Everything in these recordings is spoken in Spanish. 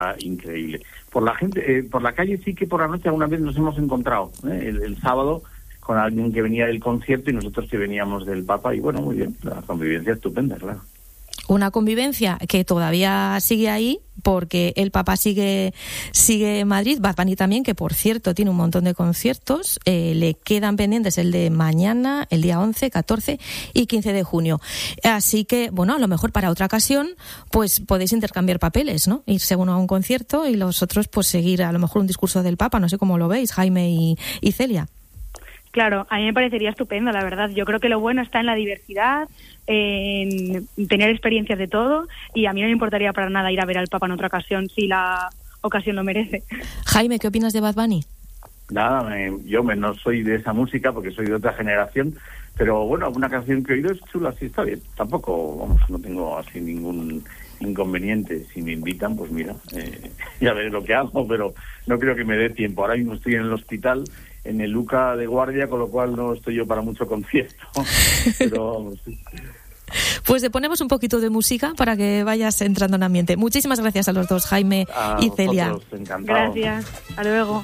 increíble. Por la gente, por la calle sí que por la noche alguna vez nos hemos encontrado, el sábado, con alguien que venía del concierto y nosotros que veníamos del Papa, y bueno, muy bien, la convivencia estupenda, claro. Una convivencia que todavía sigue ahí, porque el Papa sigue en Madrid, Bad Bunny también, que por cierto tiene un montón de conciertos, le quedan pendientes el de mañana, el día 11, 14 y 15 de junio. Así que, bueno, a lo mejor para otra ocasión, pues podéis intercambiar papeles, ¿no? Irse uno a un concierto y los otros, pues seguir a lo mejor un discurso del Papa, no sé cómo lo veis, Jaime y Celia. Claro, a mí me parecería estupendo, la verdad. Yo creo que lo bueno está en la diversidad, en tener experiencias de todo, y a mí no me importaría para nada ir a ver al Papa en otra ocasión si la ocasión lo merece. Jaime, ¿qué opinas de Bad Bunny? Nada, yo no soy de esa música porque soy de otra generación, pero bueno, alguna canción que he oído es chula, sí, está bien. Tampoco, no tengo así ningún inconveniente. Si me invitan, pues mira, ya veré lo que hago, pero no creo que me dé tiempo. Ahora mismo estoy en el hospital, en el Luca de guardia, con lo cual no estoy yo para mucho concierto. Pero sí. Pues te ponemos un poquito de música para que vayas entrando en ambiente. Muchísimas gracias a los dos, Jaime y Celia. Gracias, hasta luego.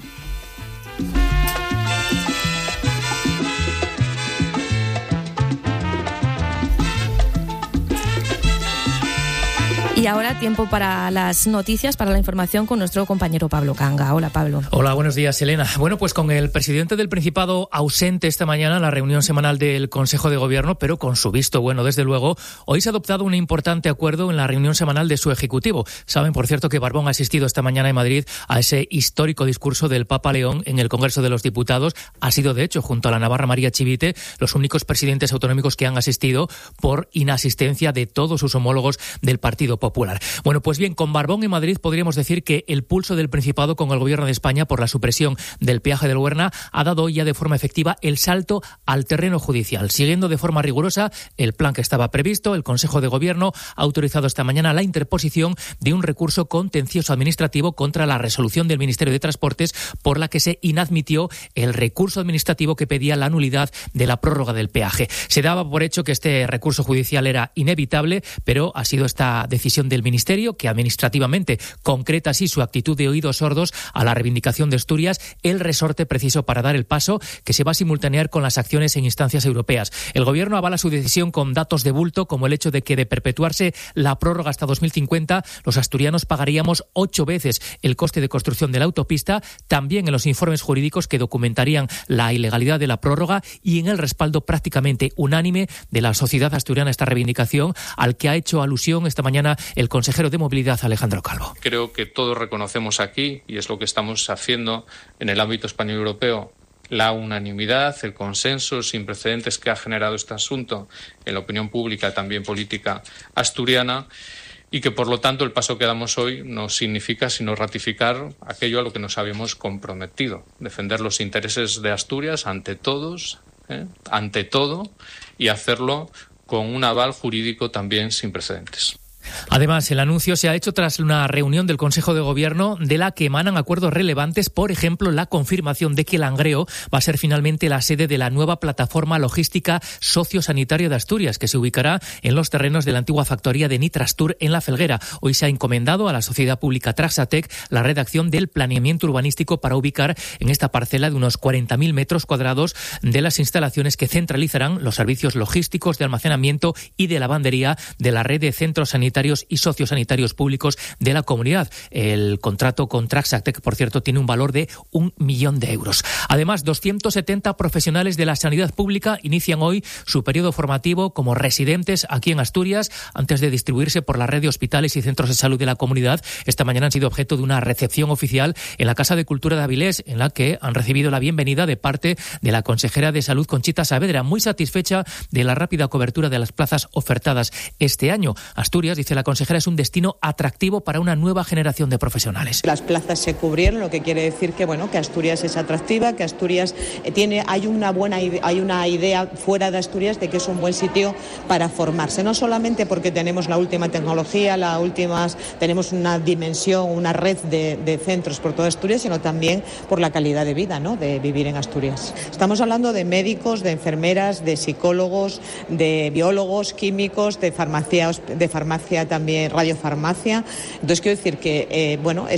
Y ahora tiempo para las noticias, para la información con nuestro compañero Pablo Canga. Hola, Pablo. Hola, buenos días, Elena. Bueno, pues con el presidente del Principado ausente esta mañana en la reunión semanal del Consejo de Gobierno, pero con su visto bueno, desde luego, hoy se ha adoptado un importante acuerdo en la reunión semanal de su Ejecutivo. Saben, por cierto, que Barbón ha asistido esta mañana en Madrid a ese histórico discurso del Papa León en el Congreso de los Diputados. Ha sido, de hecho, junto a la navarra María Chivite, los únicos presidentes autonómicos que han asistido por inasistencia de todos sus homólogos del Partido Popular. Bueno, pues bien, con Barbón en Madrid podríamos decir que el pulso del Principado con el Gobierno de España por la supresión del peaje del Huerna ha dado hoy ya de forma efectiva el salto al terreno judicial. Siguiendo de forma rigurosa el plan que estaba previsto, el Consejo de Gobierno ha autorizado esta mañana la interposición de un recurso contencioso administrativo contra la resolución del Ministerio de Transportes por la que se inadmitió el recurso administrativo que pedía la nulidad de la prórroga del peaje. Se daba por hecho que este recurso judicial era inevitable, pero ha sido esta decisión del Ministerio, que administrativamente concreta así su actitud de oídos sordos a la reivindicación de Asturias, el resorte preciso para dar el paso que se va a simultanear con las acciones en instancias europeas. El Gobierno avala su decisión con datos de bulto, como el hecho de que de perpetuarse la prórroga hasta 2050, los asturianos pagaríamos 8 veces el coste de construcción de la autopista, también en los informes jurídicos que documentarían la ilegalidad de la prórroga y en el respaldo prácticamente unánime de la sociedad asturiana a esta reivindicación, al que ha hecho alusión esta mañana el consejero de Movilidad, Alejandro Calvo. Creo que todos reconocemos aquí, y es lo que estamos haciendo en el ámbito español y europeo, la unanimidad, el consenso sin precedentes que ha generado este asunto en la opinión pública, también política asturiana, y que por lo tanto el paso que damos hoy no significa sino ratificar aquello a lo que nos habíamos comprometido, defender los intereses de Asturias ante todos, ante todo, y hacerlo con un aval jurídico también sin precedentes. Además, el anuncio se ha hecho tras una reunión del Consejo de Gobierno de la que emanan acuerdos relevantes, por ejemplo, la confirmación de que Langreo va a ser finalmente la sede de la nueva plataforma logística sociosanitaria de Asturias, que se ubicará en los terrenos de la antigua factoría de Nitrastur en La Felguera. Hoy se ha encomendado a la sociedad pública Traxatec la redacción del planeamiento urbanístico para ubicar en esta parcela de unos 40.000 metros cuadrados de las instalaciones que centralizarán los servicios logísticos de almacenamiento y de lavandería de la red de centros sanitarios y sociosanitarios públicos de la comunidad. El contrato con Traxatec, por cierto, tiene un valor de 1 millón de euros. Además, 270 profesionales de la sanidad pública inician hoy su periodo formativo como residentes aquí en Asturias, antes de distribuirse por la red de hospitales y centros de salud de la comunidad. Esta mañana han sido objeto de una recepción oficial en la Casa de Cultura de Avilés, en la que han recibido la bienvenida de parte de la consejera de Salud, Conchita Saavedra, muy satisfecha de la rápida cobertura de las plazas ofertadas este año. Asturias, dice la consejera, es un destino atractivo para una nueva generación de profesionales. Las plazas se cubrieron, lo que quiere decir que Asturias es atractiva, que Asturias hay una idea fuera de Asturias de que es un buen sitio para formarse, no solamente porque tenemos la última tecnología, tenemos una dimensión, una red de centros por toda Asturias, sino también por la calidad de vida, ¿no?, de vivir en Asturias. Estamos hablando de médicos, de enfermeras, de psicólogos, de biólogos, químicos, de farmacia farmacia también, radiofarmacia. Entonces quiero decir que, bueno,